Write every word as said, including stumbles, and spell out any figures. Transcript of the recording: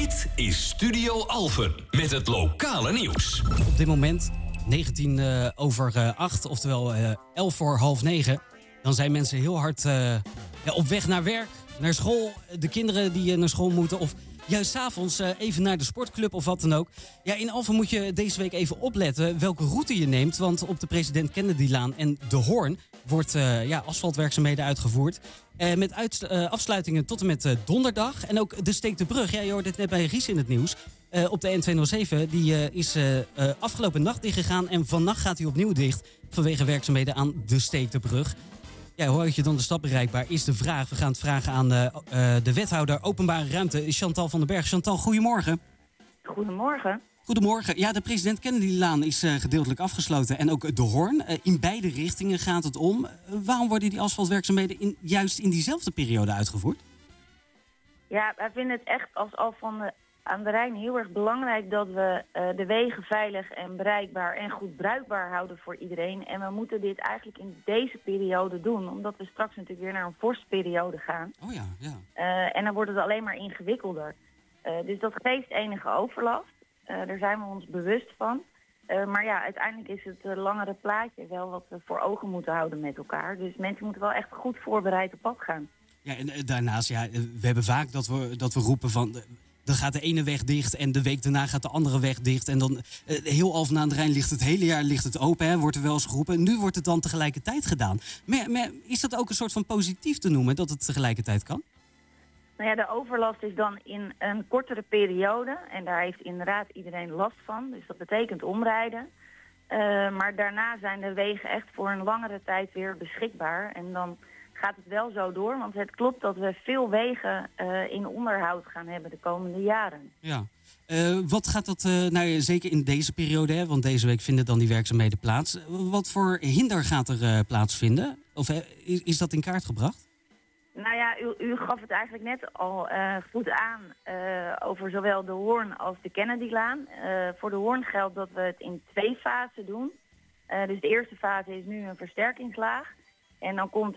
Dit is Studio Alphen met het lokale nieuws. Op dit moment negentien uh, over acht, oftewel uh, elf voor half negen. Dan zijn mensen heel hard uh, ja, op weg naar werk, naar school. De kinderen die uh, naar school moeten of juist 's avonds uh, even naar de sportclub of wat dan ook. Ja, in Alphen moet je deze week even opletten welke route je neemt. Want op de President Kennedylaan en De Hoorn wordt uh, ja, asfaltwerkzaamheden uitgevoerd. Uh, met uit, uh, afsluitingen tot en met uh, donderdag. En ook de Steek de Brug. Ja, je hoorde het net bij Ries in het nieuws. Uh, op de N tweehonderdzeven. Die uh, is uh, uh, afgelopen nacht dichtgegaan. En vannacht gaat hij opnieuw dicht. Vanwege werkzaamheden aan de Steek de Brug. Ja, hoe houd je dan de stad bereikbaar? Is de vraag. We gaan het vragen aan uh, uh, de wethouder Openbare Ruimte, Chantal van den Berg. Chantal, goedemorgen. Goedemorgen. Goedemorgen. Ja, de President Kennedylaan is uh, gedeeltelijk afgesloten. En ook De Hoorn. Uh, in beide richtingen gaat het om. Uh, waarom worden die asfaltwerkzaamheden in, juist in diezelfde periode uitgevoerd? Ja, wij vinden het echt als al van de, aan de Rijn heel erg belangrijk dat we uh, de wegen veilig en bereikbaar en goed bruikbaar houden voor iedereen. En we moeten dit eigenlijk in deze periode doen, omdat we straks natuurlijk weer naar een vorstperiode gaan. Oh ja, ja. Uh, en dan wordt het alleen maar ingewikkelder. Uh, dus dat geeft enige overlast. Uh, daar zijn we ons bewust van. Uh, maar ja, uiteindelijk is het uh, langere plaatje wel wat we voor ogen moeten houden met elkaar. Dus mensen moeten wel echt goed voorbereid op pad gaan. Ja, en uh, daarnaast, ja, we hebben vaak dat we, dat we roepen van, uh, dan gaat de ene weg dicht en de week daarna gaat de andere weg dicht. En dan uh, heel Alphen aan de Rijn ligt het hele jaar ligt het open, hè, wordt er wel eens geroepen. En nu wordt het dan tegelijkertijd gedaan. Maar, maar is dat ook een soort van positief te noemen, dat het tegelijkertijd kan? Nou ja, de overlast is dan in een kortere periode. En daar heeft inderdaad iedereen last van. Dus dat betekent omrijden. Uh, maar daarna zijn de wegen echt voor een langere tijd weer beschikbaar. En dan gaat het wel zo door. Want het klopt dat we veel wegen uh, in onderhoud gaan hebben de komende jaren. Ja. Uh, wat gaat dat, uh, nou, zeker in deze periode, hè, want deze week vinden dan die werkzaamheden plaats. Wat voor hinder gaat er uh, plaatsvinden? Of uh, is, is dat in kaart gebracht? Nou ja, u, u gaf het eigenlijk net al uh, goed aan uh, over zowel de Hoorn als de Kennedylaan. Uh, voor de Hoorn geldt dat we het in twee fasen doen. Uh, dus de eerste fase is nu een versterkingslaag. En dan komt